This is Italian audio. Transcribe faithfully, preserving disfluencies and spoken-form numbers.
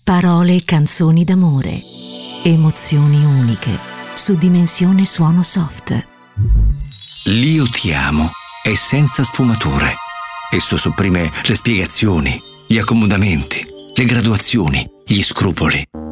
Parole e canzoni d'amore. Emozioni uniche su Dimensione Suono Soft. L'Io ti amo è senza sfumature. Esso sopprime le spiegazioni, gli accomodamenti, le graduazioni, gli scrupoli.